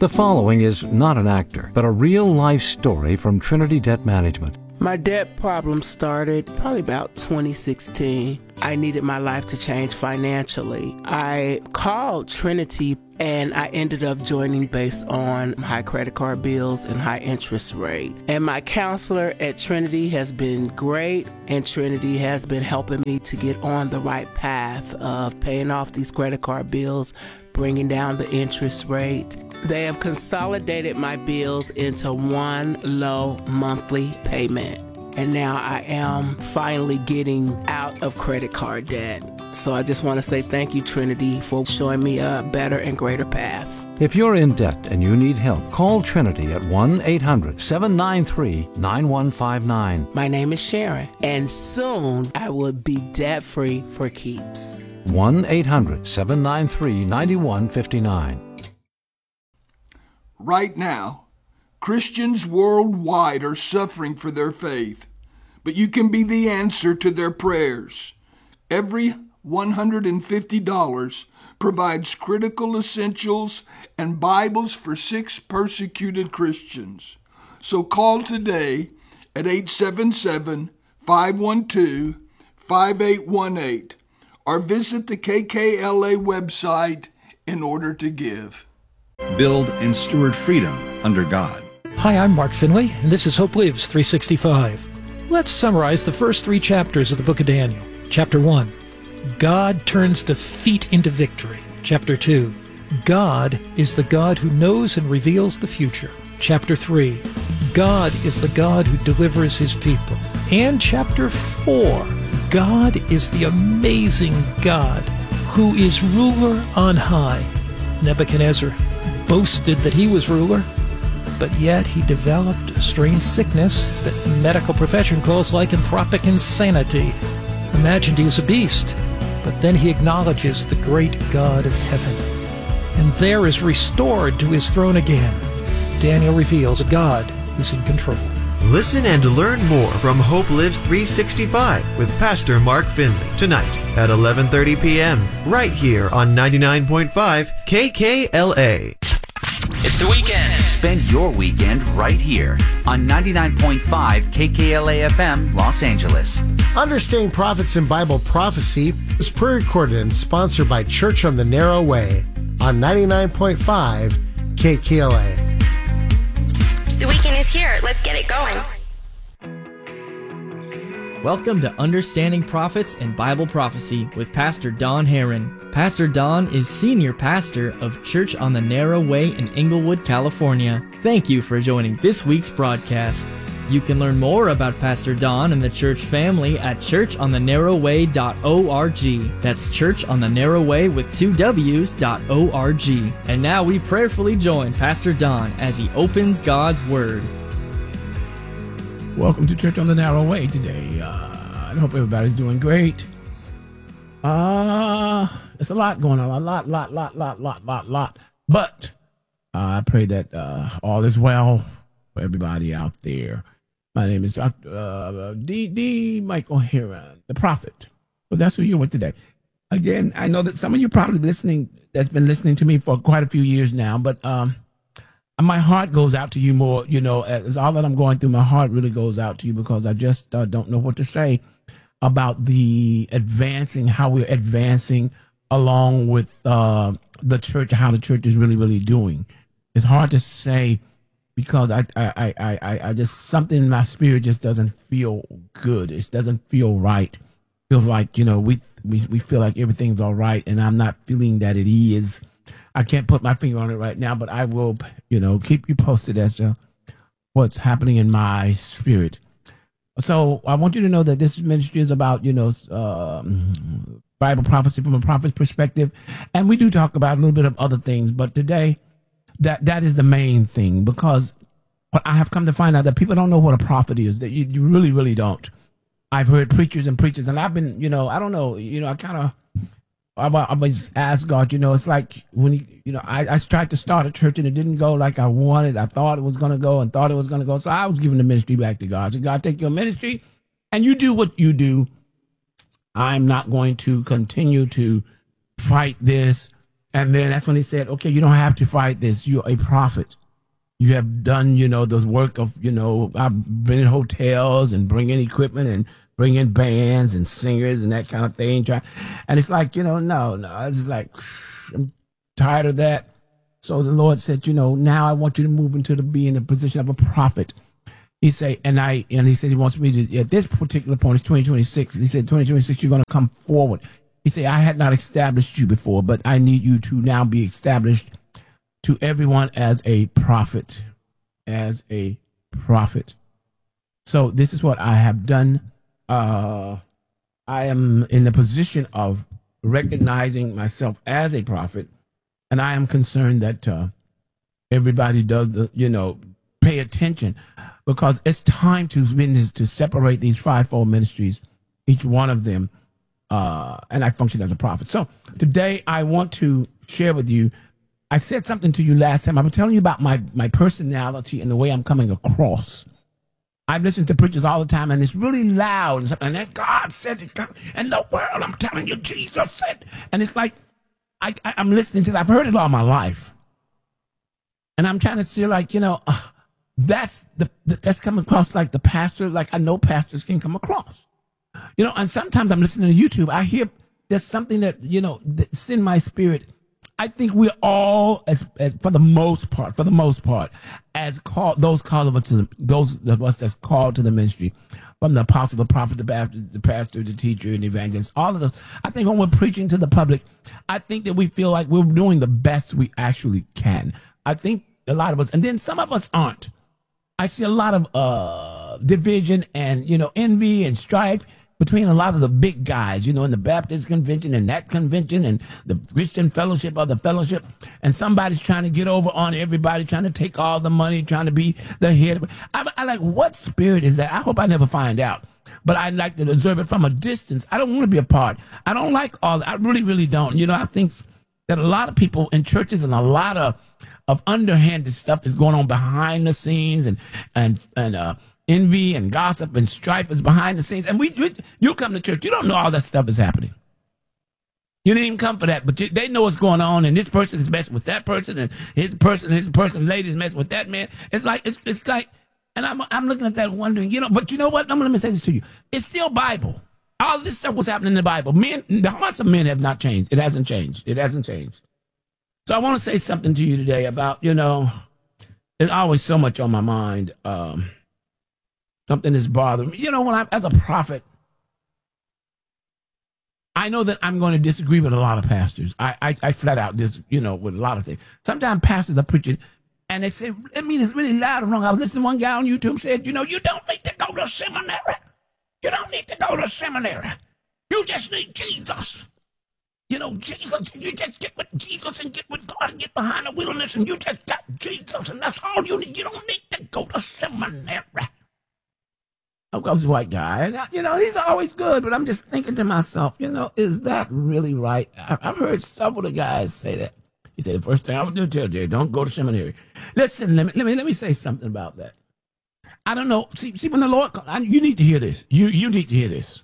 The following is not an actor, but a real-life story from Trinity Debt Management. My debt problem started probably about 2016. I needed my life to change financially. I called Trinity and I ended up joining based on high credit card bills and high interest rate. And my counselor at Trinity has been great, and Trinity has been helping me to get on the right path of paying off these credit card bills, bringing down the interest rate. They have consolidated my bills into one low monthly payment. And now I am finally getting out of credit card debt. So I just want to say thank you, Trinity, for showing me a better and greater path. If you're in debt and you need help, call Trinity at 1-800-793-9159. My name is Sharon, and soon I will be debt-free for keeps. 1-800-793-9159. Right now, Christians worldwide are suffering for their faith, but you can be the answer to their prayers. Every $150 provides critical essentials and Bibles for 6 persecuted Christians. So call today at 877-512-5818 or visit the KKLA website in order to give. Build and steward freedom under God. Hi, I'm Mark Finley, and this is Hope Lives 365. Let's summarize the first 3 chapters of the book of Daniel. Chapter 1, God turns defeat into victory. Chapter 2, God is the God who knows and reveals the future. Chapter 3, God is the God who delivers his people. And Chapter 4, God is the amazing God who is ruler on high. Nebuchadnezzar boasted that he was ruler, but yet he developed a strange sickness that the medical profession calls lycanthropic insanity. Imagined he was a beast, but then he acknowledges the great God of heaven, and there is restored to his throne again. Daniel reveals God is in control. Listen and learn more from Hope Lives 365 with Pastor Mark Finley tonight at 11:30 p.m. right here on 99.5 KKLA. It's the weekend. Spend your weekend right here on 99.5 KKLA FM, Los Angeles. Understanding Prophets and Bible Prophecy is pre-recorded and sponsored by Church on the Narrow Way on 99.5 KKLA. The weekend is here. Let's get it going. Welcome to Understanding Prophets and Bible Prophecy with Pastor Don Herron. Pastor Don is Senior Pastor of Church on the Narrow Way in Inglewood, California. Thank you for joining this week's broadcast. You can learn more about Pastor Don and the church family at churchonthenarrowway.org. That's Church on the Narrow Way with 2 W's.org. And now we prayerfully join Pastor Don as he opens God's Word. Welcome to Church on the Narrow Way today. I hope everybody's doing great. There's a lot going on, a lot. But I pray that all is well for everybody out there. My name is Dr. D. Michael Herron, the prophet. Well, that's who you're with today. Again, I know that some of you probably listening, that's been listening to me for quite a few years now, but my heart goes out to you more, as all that I'm going through, my heart really goes out to you because I just don't know what to say about the advancing, how we're advancing along with the church, how the church is really, really doing. It's hard to say because I just, something in my spirit just doesn't feel good. It doesn't feel right. Feels like, we feel like everything's all right, and I'm not feeling that it is. I can't put my finger on it right now, but I will, keep you posted as to what's happening in my spirit. So I want you to know that this ministry is about, Bible prophecy from a prophet's perspective. And we do talk about a little bit of other things, but today that is the main thing, because what I have come to find out that people don't know what a prophet is, that you really, really don't. I've heard preachers, and I've been, I don't know, I always ask God, it's like when, I tried to start a church and it didn't go like I wanted. I thought it was going to go and thought it was going to go. So I was giving the ministry back to God. I said, God, take your ministry and you do what you do. I'm not going to continue to fight this And then that's when he said, okay, you don't have to fight this. You're a prophet. You have done, the work of, I've been in hotels and bringing equipment and bringing bands and singers and that kind of thing. And it's like, no. It's like, I'm tired of that. So the Lord said, now I want you to move into be in the position of a prophet. He said, and he said he wants me to, at this particular point, it's 2026. He said, 2026, you're going to come forward. He said, I had not established you before, but I need you to now be established to everyone as a prophet. So this is what I have done. I am in the position of recognizing myself as a prophet, and I am concerned that everybody does pay attention, because it's time to separate these fivefold ministries, each one of them, and I function as a prophet. So today I want to share with you. I said something to you last time. I was telling you about my personality and the way I'm coming across. I've listened to preachers all the time, and it's really loud and something. And then God said it, and the world, I'm telling you, Jesus said. And it's like I'm listening to that. I've heard it all my life, and I'm trying to see, that's coming across like the pastor, like I know pastors can come across, And sometimes I'm listening to YouTube. I hear there's something that that's in my spirit. I think we're all, as for the most part, as called, those of us that's called to the ministry, from the apostle, the prophet, the Baptist, the pastor, the teacher, and the evangelist, all of them. I think when we're preaching to the public, I think that we feel like we're doing the best we actually can. I think a lot of us, and then some of us aren't. I see a lot of division and envy and strife between a lot of the big guys, in the Baptist convention and that convention and the Christian fellowship of the fellowship. And somebody's trying to get over on everybody, trying to take all the money, trying to be the head. I like, what spirit is that? I hope I never find out. But I like to observe it from a distance. I don't want to be a part. I don't like all that. I really, really don't. I think that a lot of people in churches and a lot of underhanded stuff is going on behind the scenes, and envy and gossip and strife is behind the scenes. And you come to church, you don't know all that stuff is happening. You didn't even come for that, but they know what's going on, and this person is messing with that person, and his person, lady's messing with that man. It's like, and I'm looking at that wondering, but you know what? Let me say this to you. It's still Bible. All this stuff was happening in the Bible. The hearts of men have not changed. It hasn't changed. So I want to say something to you today about, there's always so much on my mind. Something is bothering me. As a prophet, I know that I'm going to disagree with a lot of pastors. I flat out with a lot of things. Sometimes pastors are preaching, and they say, it's really loud and wrong. I was listening to one guy on YouTube said, you don't need to go to seminary. You don't need to go to seminary. You just need Jesus. Jesus, you just get with Jesus and get with God and get behind the wilderness, and you just got Jesus, and that's all you need. You don't need to go to seminary. Of course, white guy, and, he's always good, but I'm just thinking to myself, is that really right? I've heard several of the guys say that. He said, the first thing I would do, tell you, don't go to seminary. Listen, let me say something about that. I don't know. See, when the Lord comes, you need to hear this. You need to hear this.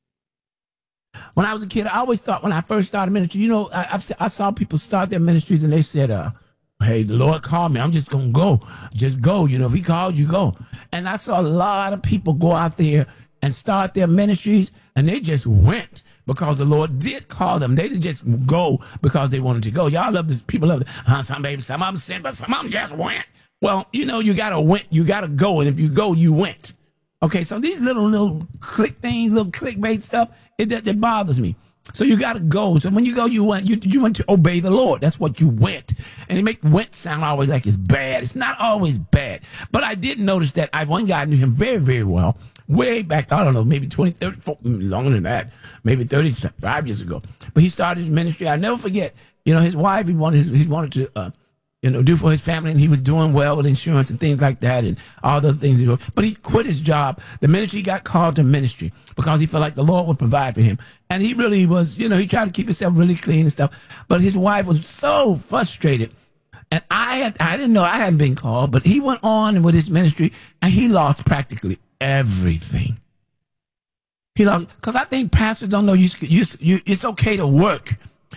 When I was a kid, I always thought when I first started ministry, I saw people start their ministries and they said, hey, the Lord called me. I'm just going to go. Just go. If he called you, go. And I saw a lot of people go out there and start their ministries, and they just went because the Lord did call them. They didn't just go because they wanted to go. Y'all love this. People love it. Some of them sent, but some of them just went. Well, you got to went. You got to go. And if you go, you went. Okay, so these little click things, little clickbait stuff, it bothers me. So you got to go. So when you go, you went to obey the Lord. That's what you went. And they make went sound always like it's bad. It's not always bad. But I did notice that one guy knew him very, very well, way back, I don't know, maybe 20, 30, 40, longer than that, maybe 35 years ago. But he started his ministry. I'll never forget, his wife, he wanted to, do for his family, and he was doing well with insurance and things like that and all the things he wrote. But he quit his job. The ministry got called to ministry because he felt like the Lord would provide for him. And he really was, he tried to keep himself really clean and stuff. But his wife was so frustrated. And I didn't know I hadn't been called, but he went on with his ministry, and he lost practically everything. He lost, because I think pastors don't know it's okay to work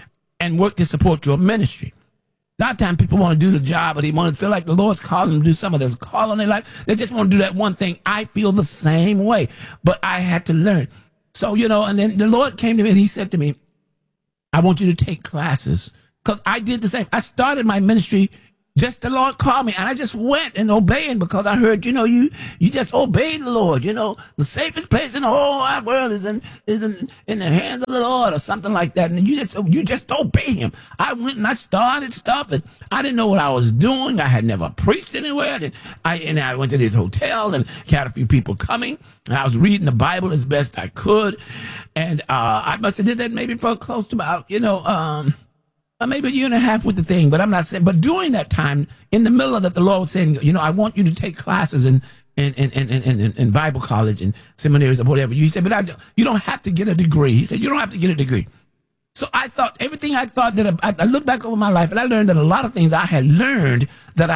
and work to support your ministry. A lot of times people want to do the job, or they want to feel like the Lord's calling them to do some of this call on their life. They just want to do that one thing. I feel the same way, but I had to learn. So, and then the Lord came to me and he said to me, I want you to take classes. Because I did the same. I started my ministry, just the Lord called me, and I just went and obeyed because I heard, you just obey the Lord. The safest place in the whole wide world is in the hands of the Lord, or something like that. And you just obey him. I went and I started stuff, and I didn't know what I was doing. I had never preached anywhere. And I went to this hotel and had a few people coming, and I was reading the Bible as best I could. And I must have did that maybe for close to about, maybe a year and a half with the thing, but I'm not saying. But during that time, in the middle of that, the Lord was saying, I want you to take classes in Bible college and seminaries or whatever. He said, but you don't have to get a degree. He said, you don't have to get a degree. So I thought everything I thought that I looked back over my life, and I learned that a lot of things I had learned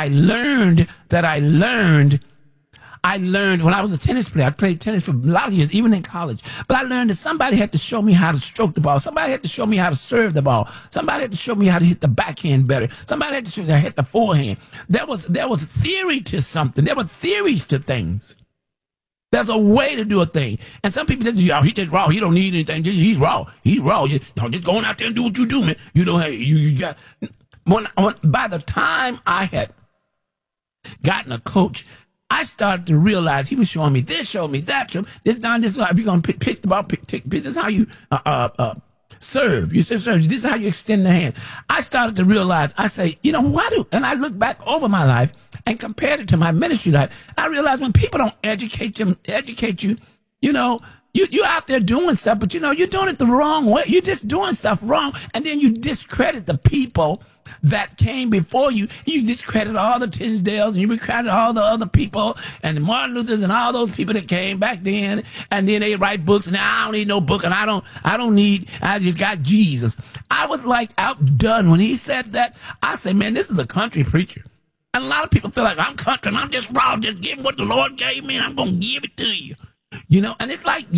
I learned when I was a tennis player. I played tennis for a lot of years, even in college. But I learned that somebody had to show me how to stroke the ball. Somebody had to show me how to serve the ball. Somebody had to show me how to hit the backhand better. Somebody had to show me how to hit the forehand. There was theory to something. There were theories to things. There's a way to do a thing. And some people just, he just raw. He don't need anything. He's raw. He's raw. Just going out there and do what you do, man. Hey, you got. By the time I had gotten a coach, I started to realize he was showing me this, showing me that, this, down, this. If you're going to pitch the ball, this is how you serve. You serve. This is how you extend the hand. I started to realize, I say, and I look back over my life and compared it to my ministry life. I realized when people don't educate you, you're out there doing stuff, but you're doing it the wrong way. You're just doing stuff wrong, and then you discredit the people that came before you. You discredit all the Tinsdales, and you discredit all the other people, and the Martin Luthers, and all those people that came back then, and then they write books, and I don't need no book, and I just got Jesus. I was like outdone when he said that. I said, man, this is a country preacher. And a lot of people feel like I'm country, and I'm just raw, just give what the Lord gave me, and I'm going to give it to you. And it's like,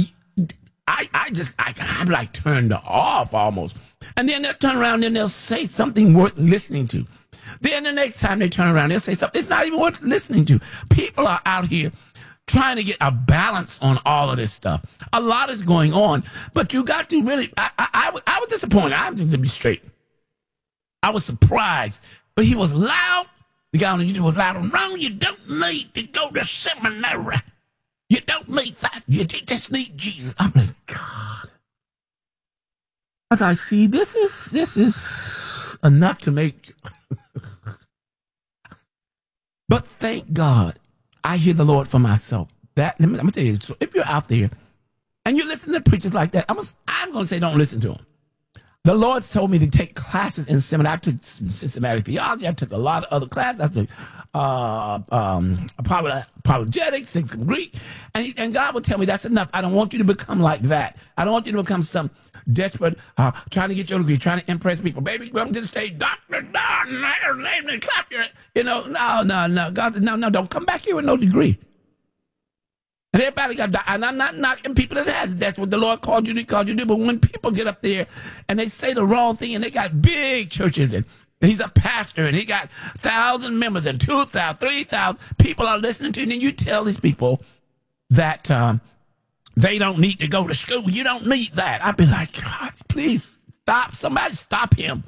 I'm like turned off almost. And then they'll turn around and they'll say something worth listening to. Then the next time they turn around, they'll say something it's not even worth listening to. People are out here trying to get a balance on all of this stuff. A lot is going on, but you got to really, I was disappointed. I'm just to be straight. I was surprised, but he was loud. The guy on the YouTube was loud and wrong. You don't need to go to seminary. You don't need that. You just need Jesus. I'm like, God. I was like, see, this is enough to make. But thank God, I hear the Lord for myself. I'm gonna tell you. So if you're out there and you listen to preachers like that, I'm gonna say don't listen to them. The Lord told me to take classes in seminary. I took systematic theology. I took a lot of other classes. I took apologetics, took some Greek. And God would tell me that's enough. I don't want you to become like that. I don't want you to become some desperate, trying to get your degree, trying to impress people. Baby, come to the stage, Dr. Don, and clap your, no. God said, no, don't come back here with no degree. And everybody got, and I'm not knocking people that has. That's what the Lord called you to do. But when people get up there and they say the wrong thing, and they got big churches, and he's a pastor, and he got 1,000 members, and 2,000, 3,000 people are listening to him, and you tell these people that they don't need to go to school. You don't need that. I'd be like, God, please stop. Somebody stop him.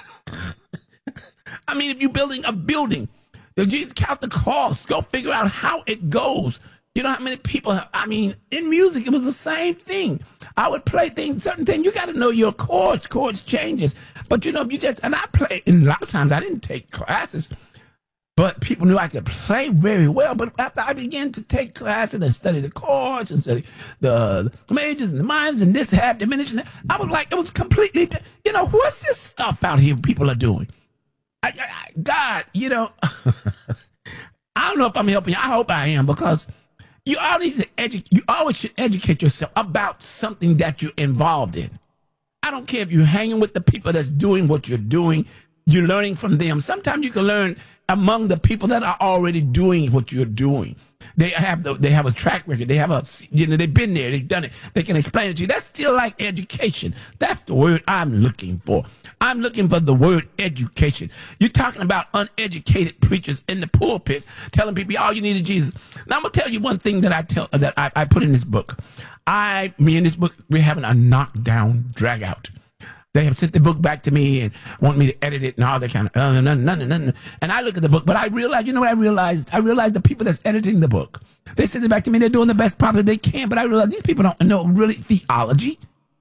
I mean, if you're building a building, Jesus count the cost. Go figure out how it goes. You know how many people have, in music, it was the same thing. I would play certain things. You got to know your chords changes. But and I play, and a lot of times I didn't take classes, but people knew I could play very well. But after I began to take classes and study the chords and study the majors and the minors and this half diminished, I was like, it was completely, what's this stuff out here people are doing? God, I don't know if I'm helping you. I hope I am, because you always should educate yourself about something that you're involved in. I don't care if you're hanging with the people that's doing what you're doing. you're learning from them. Sometimes you can learn among the people that are already doing what you're doing. They have a track record. They have they've been there. They've done it. They can explain it to you. That's still like education. That's the word I'm looking for. I'm looking for the word education. You're talking about uneducated preachers in the pulpits telling people all you need is Jesus. Now I'm gonna tell you one thing that I put in this book. Me and this book, we're having a knockdown, drag out. They have sent the book back to me and want me to edit it and all that kind of nothing. And I look at the book, but I realize, you know what I realized? I realized the people that's editing the book, they send it back to me. They're doing the best probably they can, but I realize these people don't know really theology.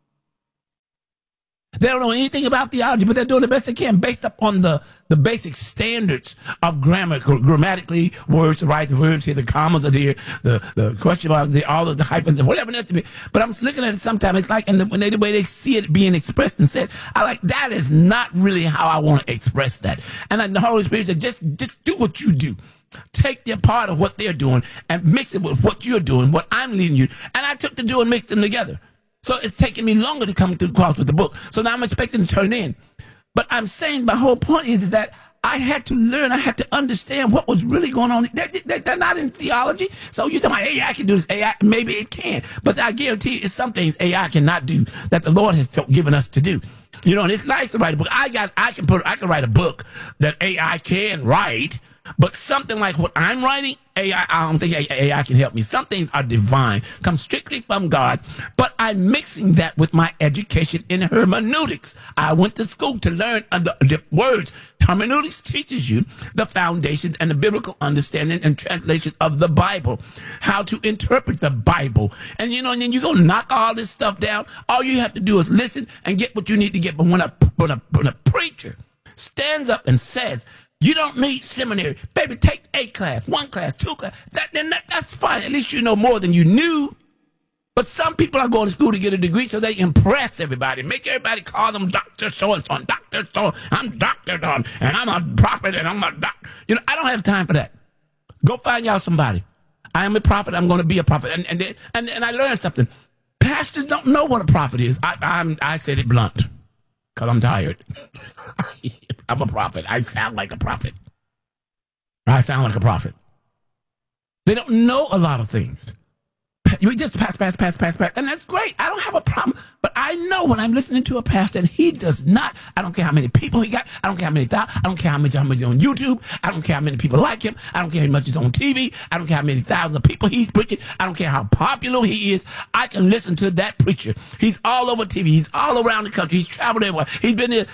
They don't know anything about theology, but they're doing the best they can based upon the basic standards of grammar, grammatically, words to write, the verbs here, the commas are there, the question marks, all of the hyphens, and whatever it has to be. But I'm looking at it sometimes, it's like, and the way they see it being expressed and said, I like, that is not really how I want to express that. And then the Holy Spirit said, just do what you do. Take their part of what they're doing and mix it with what you're doing, what I'm leading you. And I took the two and mixed them together. So it's taking me longer to come to the cross with the book. So now I'm expecting to turn it in. But I'm saying my whole point is that I had to learn, I had to understand what was really going on. They're not in theology. So you're talking about AI can do this. AI, maybe it can. But I guarantee you, it's some things AI cannot do that the Lord has given us to do. You know, and it's nice to write a book. I can write a book that AI can write. But something like what I'm writing, AI, I don't think AI can help me. Some things are divine, come strictly from God, but I'm mixing that with my education in hermeneutics. I went to school to learn the words. Hermeneutics teaches you the foundations and the biblical understanding and translation of the Bible, how to interpret the Bible. And, you know, and then you go knock all this stuff down. All you have to do is listen and get what you need to get. But when a preacher stands up and says, you don't need seminary. Baby, take a class, 1 class, 2 class. That's fine. At least you know more than you knew. But some people are going to school to get a degree so they impress everybody. Make everybody call them Dr. So-and-so and Dr. So. I'm Dr. Don, and I'm a prophet, and I'm a doctor. You know, I don't have time for that. Go find y'all somebody. I am a prophet. I'm going to be a prophet. And I learned something. Pastors don't know what a prophet is. I said it blunt because I'm tired. I'm a prophet. I sound like a prophet. I sound like a prophet. They don't know a lot of things. You just pass. And that's great. I don't have a problem. But I know when I'm listening to a pastor, he does not, I don't care how many people he got. I don't care how many thousands. I don't care how much he's on YouTube. I don't care how many people like him. I don't care how much he's on TV. I don't care how many thousands of people he's preaching. I don't care how popular he is. I can listen to that preacher. He's all over TV. He's all around the country. He's traveled everywhere. He's been to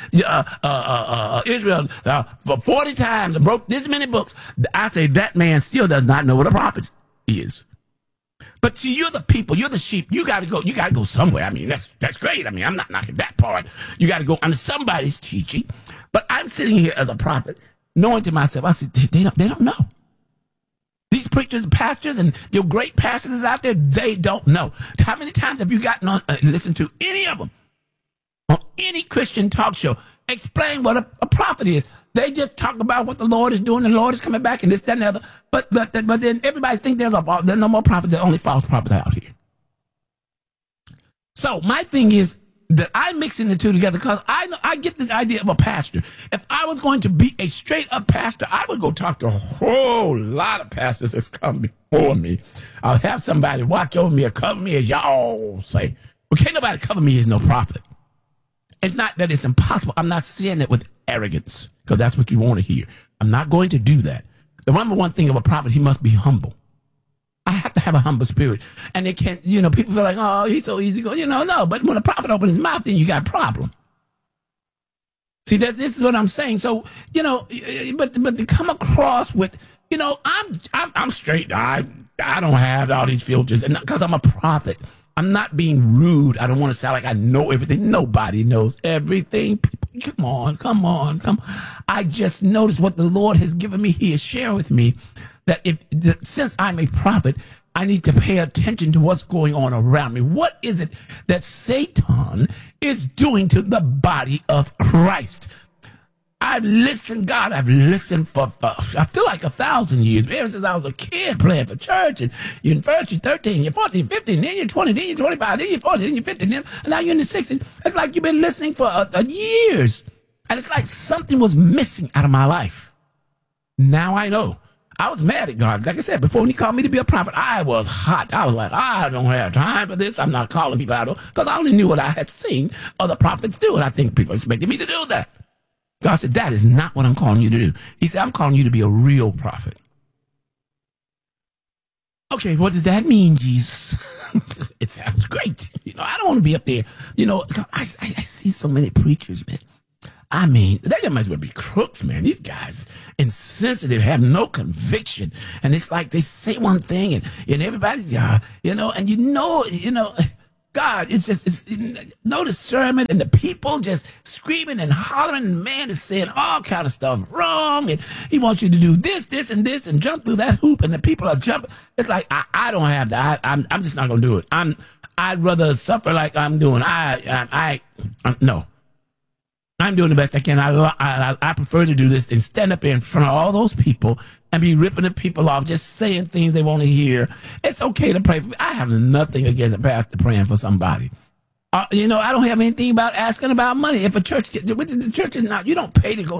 Israel for 40 times and wrote this many books. I say that man still does not know what a prophet is. But see, you're the people, you're the sheep. You got to go somewhere. I mean, that's great. I mean, I'm not knocking that part. You got to go under somebody's teaching. But I'm sitting here as a prophet, knowing to myself, I said, they don't know. These preachers, pastors, and your great pastors out there, they don't know. How many times have you gotten on, listened to any of them on any Christian talk show explain what a prophet is? They just talk about what the Lord is doing. The Lord is coming back and this, that, and the other. But then everybody thinks there's no more prophets. There's only false prophets out here. So my thing is that I'm mixing the two together because I get the idea of a pastor. If I was going to be a straight up pastor, I would go talk to a whole lot of pastors that's come before me. I'll have somebody watch over me or cover me, as y'all say. Well, can't nobody cover me as no prophet. It's not that it's impossible. I'm not saying it with arrogance because that's what you want to hear. I'm not going to do that. The number one thing of a prophet, he must be humble. I have to have a humble spirit. And they can't, people feel like, oh, he's so easy going. No. But when a prophet opens his mouth, then you got a problem. See, this is what I'm saying. So, but to come across with, I'm straight. I don't have all these filters. And because I'm a prophet. I'm not being rude. I don't want to sound like I know everything. Nobody knows everything. People, come on. I just noticed what the Lord has given me. He is sharing with me that since I'm a prophet, I need to pay attention to what's going on around me. What is it that Satan is doing to the body of Christ? I've listened for, I feel like 1,000 years. Ever since I was a kid playing for church, and you're in first, you're 13, you're 14, 15, then you're 20, then you're 25, then you're 40, then you're 50, and now you're in the 60s. It's like you've been listening for years. And it's like something was missing out of my life. Now I know. I was mad at God. Like I said, before when he called me to be a prophet, I was hot. I was like, I don't have time for this. I'm not calling people out because I only knew what I had seen other prophets do. And I think people expected me to do that. God said, that is not what I'm calling you to do. He said, I'm calling you to be a real prophet. Okay, what does that mean, Jesus? It sounds great. I don't want to be up there. I see so many preachers, man. I mean, they might as well be crooks, man. These guys, insensitive, have no conviction. And it's like they say one thing and everybody's, God, it's the sermon and the people just screaming and hollering, and man is saying all kind of stuff wrong, and he wants you to do this, and this, and jump through that hoop, and the people are jumping. It's like, I don't have that. I'm just not going to do it. I'd rather suffer like I'm doing. No. I'm doing the best I can. I prefer to do this than stand up in front of all those people and be ripping the people off, just saying things they want to hear. It's okay to pray for me. I have nothing against a pastor praying for somebody. I don't have anything about asking about money. If a church, the church is not, you don't pay to go